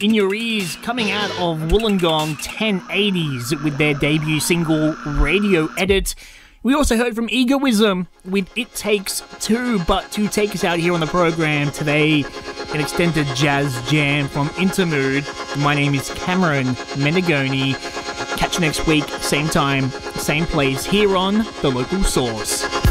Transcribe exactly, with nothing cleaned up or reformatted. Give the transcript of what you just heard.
In Your Ears, coming out of Wollongong ten eighties with their debut single Radio Edit. We also heard from Egoism with It Takes Two, but to take us out here on the program today, an extended jazz jam from Intermood. My name is Cameron Menegoni. Catch you next week, same time, same place, here on The Local Source.